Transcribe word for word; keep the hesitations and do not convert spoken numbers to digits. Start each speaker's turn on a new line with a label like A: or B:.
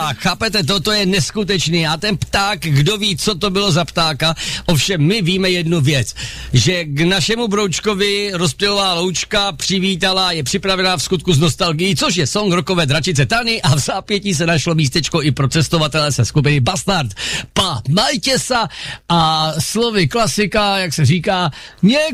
A: pták, chápete, toto je neskutečný a ten pták, kdo ví, co to bylo za ptáka, ovšem my víme jednu věc, že k našemu broučkovi rozptylová loučka přivítala, je připravená v skutku z nostalgií, což je song rockové dračice Tany a v zápětí se našlo místečko i pro cestovatele se skupiny Bastard. Pa, majte sa a slovy klasika, jak se říká,